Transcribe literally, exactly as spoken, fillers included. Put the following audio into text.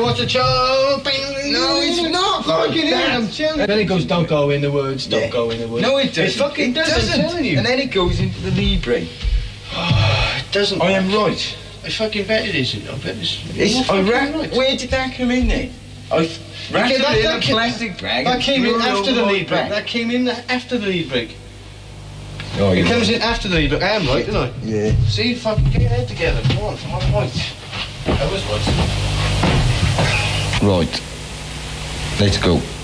what's a child? No, it's not like fucking that. I'm telling you. Then it goes, don't go in the woods, don't Yeah. go in the woods. No, it doesn't. It fucking it does, doesn't. I'm telling you. And then it goes into the Libre. Oh, it doesn't. I am right. I fucking bet it isn't. I bet it's. It's, you're I fucking ra- right. Where did that come in then? I wrapped Okay, it that- in that a came- plastic bag. That and came in threw it after the over my lead break. back. That came in after the lead break. Oh, It you're comes right. in after the lead break. I am right, didn't I? Yeah. See, fucking get your head together. Come on, I'm right. I was right. Right. Let's go.